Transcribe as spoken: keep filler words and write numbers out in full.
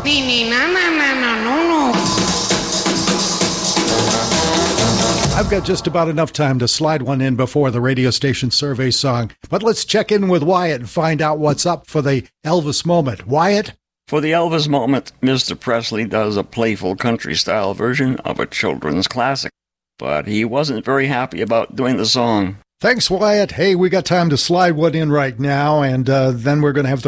I've got just about enough time to slide one in before the radio station survey song, but let's check in with Wyatt and find out what's up for the Elvis moment. Wyatt? For the Elvis moment, Mister Presley does a playful country-style version of a children's classic, but he wasn't very happy about doing the song. Thanks, Wyatt. Hey, we got time to slide one in right now, and uh, then we're going to have the